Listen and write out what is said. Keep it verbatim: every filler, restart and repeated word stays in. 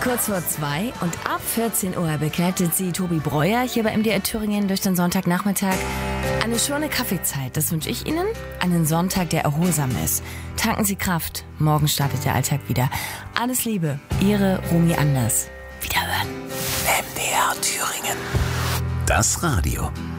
Kurz vor zwei und ab vierzehn Uhr begleitet sie Tobi Breuer hier bei M D R Thüringen durch den Sonntagnachmittag. Eine schöne Kaffeezeit, das wünsche ich Ihnen. Einen Sonntag, der erholsam ist. Tanken Sie Kraft. Morgen startet der Alltag wieder. Alles Liebe, Ihre Romy Anders. Wiederhören. M D R Thüringen. Das Radio.